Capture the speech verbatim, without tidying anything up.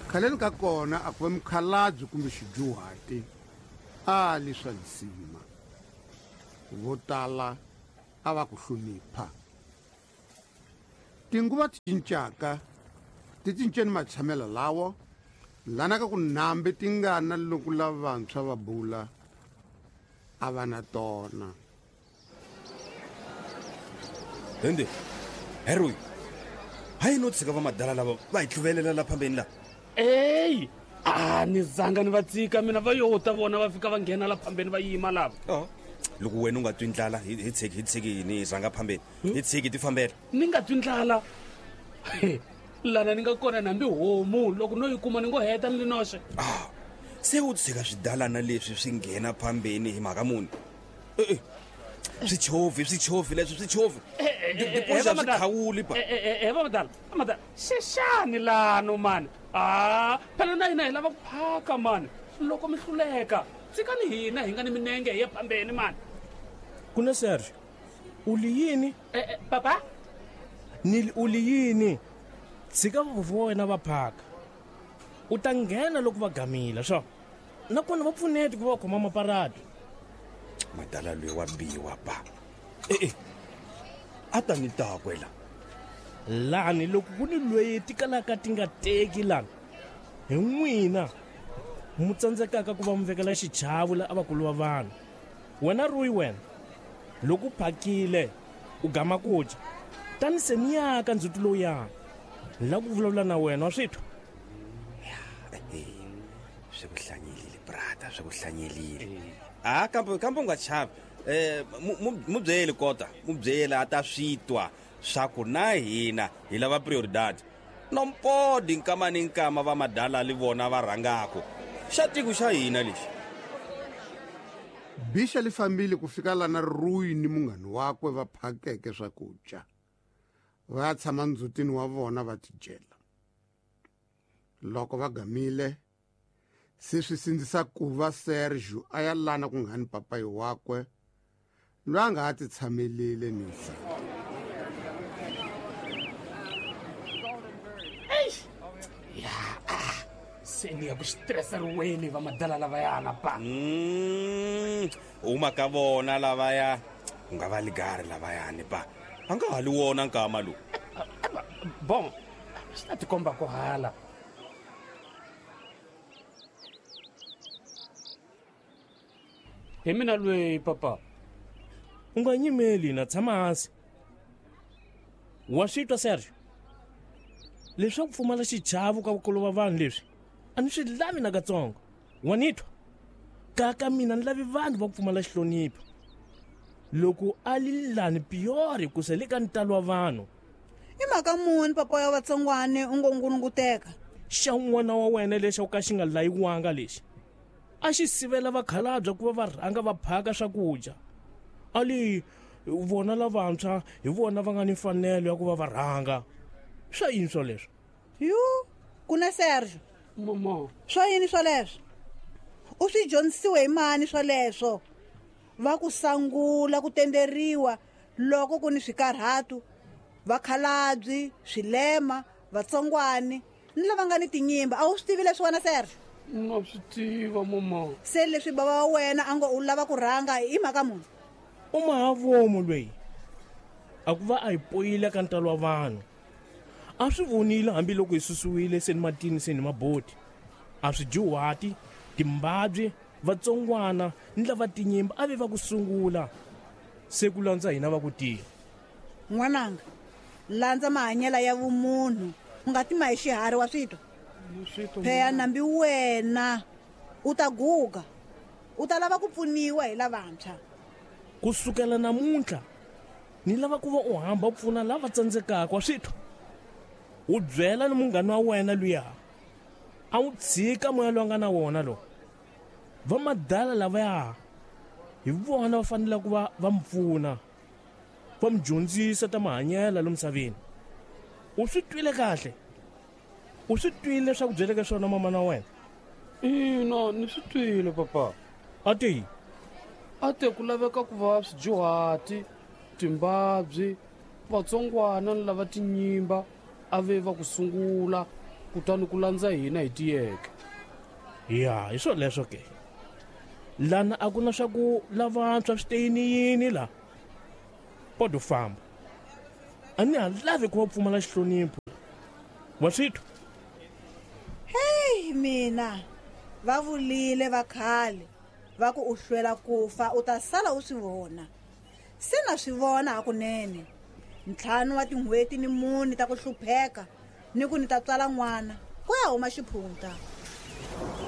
khaleni ka kona a ku va mukhalabye kumbe xijuhati a li swa nsima vo tala a va ku hlonipha. Tinguva ti cincaka ti cinceni matshamelo lawo lana ka ku nambe ti nga na loko lavantshwa va bula a va na tona. Hende Heroi hayi no tshika va madala lava va hi tluvelela la phambeni la. Ey ah ni zanga ni va tsika mina va yota vona va fika va nghena la phambeni va yima lava. Oh loko wena u nga twi ndlala hi tshiki hi tshiki ni zanga phambeni hi tshiki ti fambela. Ni nga twi ndlala lana ni nga kona nambi homu loko no yi kuma ni ngo heta ni linoxe. Ah se u tshika swidalana leswi swi nghena phambeni hi mhaka muni. Eh swichovi swichovi leswi swichovi dipoza swikhawuli pa eh va madala madala xexani lano mani ah phela na hina hi lava ku phaka mani loko mi hluleka tsikani hina hi nga ni minenge hi ya phambeni mani. Kuna Serge uli yini eh papa ni uli yini tshika vovo wena va phaka u ta nghena loko va gamila swo nakona va pfuneti ku va khoma maparati. Madala loyi wa biwa pa eh eh a ta ni ta kwela lani loko ku ni loyi ti kalaka ti nga teki lani hi n'wina mu tsandzekaka ku va mu vekela xichavu la a vakulu va vanhu. Wena Rui wena loko u phakile u gama ku dya tani se ni yaka ndzhuti lowuyani la ku vulavula na wena wa switwa swi ku hlanyelile brata swi ku hlanyelile. Ah kambe kambe nga chavi eh mu byeli kota mu byeli ata switwa swa ku na hina hi lava prioridade nompodi nkama ni nkama va madala li vona va rhangako xa tiko xa hina lexi. Bisha li fambile ku fika lana Rui ni munghani wakwe va phakeke swakudya va tshama ndzutini wa vona va tidyela. Loko va gamile se swi sindzisa ku va Sergio a ya lana ku nghani papayi wakwe loyi a nga ha ti tshamelile ni nsati. ya ah se ni ya ku stressa riweni va madala lavayana pa. uma ka vona lavaya u nga va ligari lavayani pa a nga ha li wona nkama lowu. Bon swi ta tikomba ku hala. Hi mina loyi papa u nga nyimeli na tshama hansi wa switwa Sergio leswi ku pfumala xichavu ka vakulu va vanhu leswi a ni swi lavi na katsongo wa nitwa kaka mina ni lavi vanhu va pfumala xihlonipho loko a li lani piyori ku se le ka ntalo wa vanhu. I mhaka muni papa ya vatsongwane u ngo ngurunguteka xa n'wana wa wena lexi ka xi nga layiwanga lexi a xi sivela vakhalabya ku va va rhanga va phaka swakudya ali vona lavantshwa hi vona va nga ni mfanelo ya ku va va rhanga swa yini swo leswo. yu kuna Sergio mama swa yini swo leswo u swi dyondzisiwe hi mani swo leswo va ku sangula ku tenderiwa loko ku ni swikarhatu vakhalabyi swilema vatsongwani ni lava nga ni tinyimba a wu swi tivi leswi wena Sergio. na swi tiva mama se leswi baba wa wena a ngo u lava ku rhanga hi mhaka muni. u mahavomu lweyi a ku va a hi poyile ka ntalo wa vanhu a swi vonile hambiloko hi susiwile se ni matini se ni maboti a swijuhati timbabyi vatsongwana ni lava tinyimba a ve va ku sungula se ku landza hina va ku tiya. N'wananga landza mahanyela ya vumunhu u nga tima hi xiharhi wa switwa pheya nambi wena u ta guga u ta lava ku pfuniwa hi lavantshwa. Ku sukela namuntlha ni lava ku va u hamba u pfuna lava tsandzekaka wa switwa u byela ni munghani wa wena luya a wu tshika moya lowu nga na wona lo va madala lavaya hi vona va fanele ku va va mpfuna va mu dyondzisa ta mahanyela lomu misaveni. U swi twile kahle u swi twile leswaku byeleke swona mama na wena. ina ni swi twile papa. a te a te ku laveka ku va swijuhati timbabyi vatsongwana ni lava tinyimba a ve va ku sungula kutani ku landza hina hi tiyeke. ya hi swo leswo ke lana a ku na swa ku lavantshwa swi te yini yini la podo famba a ni ha lavi ku va pfumala xihlonipho wa swithu. heyi mina va vulile va khale va ku u hlwela ku fa u ta sala u swi vona. se na swi vona hakunene ntlhanu wa tin'hweti ni muni ta ku hlupheka ni ku ni ta tswala n'wana ku ya huma xiphunta.